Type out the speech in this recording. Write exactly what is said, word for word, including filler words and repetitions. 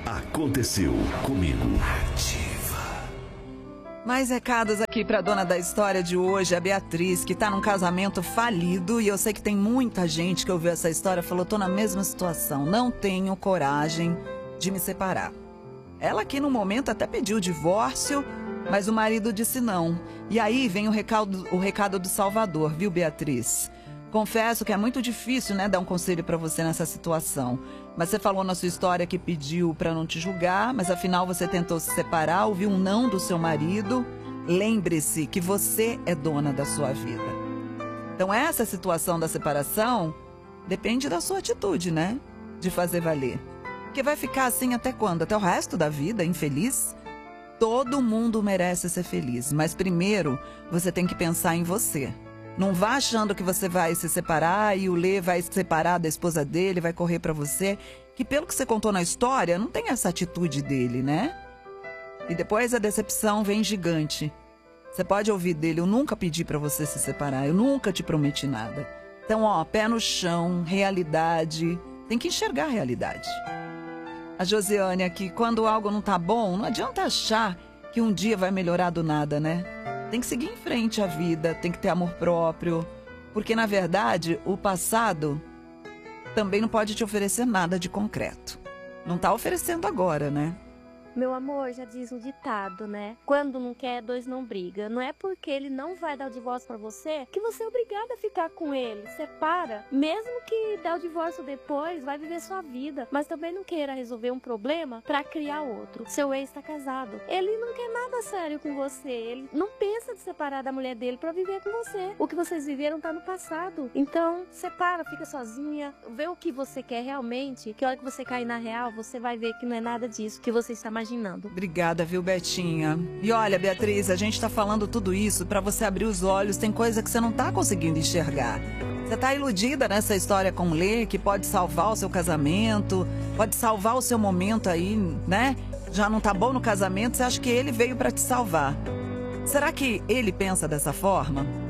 Aconteceu comigo. Mais recados aqui para a dona da história de hoje, a Beatriz, que está num casamento falido. E eu sei que tem muita gente que ouviu essa história e falou: tô na mesma situação, não tenho coragem de me separar. Ela aqui no momento até pediu o divórcio, mas o marido disse não. E aí vem o recado, o recado do Salvador, viu, Beatriz? Confesso que é muito difícil, né, dar um conselho para você nessa situação. Mas você falou na sua história que pediu para não te julgar, mas afinal você tentou se separar, ouviu um não do seu marido. Lembre-se que você é dona da sua vida. Então essa situação da separação depende da sua atitude, né? De fazer valer. Porque vai ficar assim até quando? Até o resto da vida, infeliz? Todo mundo merece ser feliz, mas primeiro você tem que pensar em você. Não vá achando que você vai se separar e o Lê vai se separar da esposa dele, vai correr pra você. Que pelo que você contou na história, não tem essa atitude dele, né? E depois a decepção vem gigante. Você pode ouvir dele: eu nunca pedi pra você se separar, eu nunca te prometi nada. Então, ó, pé no chão, realidade. Tem que enxergar a realidade. A Josiane aqui: quando algo não tá bom, não adianta achar que um dia vai melhorar do nada, né? Tem que seguir em frente a vida, tem que ter amor próprio. Porque, na verdade, o passado também não pode te oferecer nada de concreto. Não tá oferecendo agora, né? Meu amor, já diz um ditado, né? Quando não quer, dois não briga. Não é porque ele não vai dar o divórcio pra você que você é obrigada a ficar com ele. Separa. Mesmo que dê o divórcio depois, vai viver sua vida. Mas também não queira resolver um problema pra criar outro. Seu ex tá casado. Ele não quer nada sério com você. Ele não pensa de separar da mulher dele pra viver com você. O que vocês viveram tá no passado. Então, separa, fica sozinha. Vê o que você quer realmente. Que a hora que você cair na real, você vai ver que não é nada disso que você está imaginando. Imaginando. Obrigada, viu, Betinha? E olha, Beatriz, a gente tá falando tudo isso pra você abrir os olhos. Tem coisa que você não tá conseguindo enxergar. Você tá iludida nessa história com o Lê, que pode salvar o seu casamento, pode salvar o seu momento aí, né? Já não tá bom no casamento, você acha que ele veio pra te salvar. Será que ele pensa dessa forma?